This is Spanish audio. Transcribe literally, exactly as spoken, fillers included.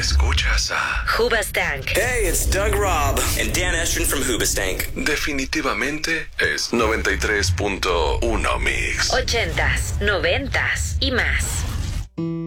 Escuchas a Hoobastank. Hey, it's Doug Robb and Dan Estrin from Hoobastank. Definitivamente es noventa y tres punto uno Mix. Ochentas, noventas y más.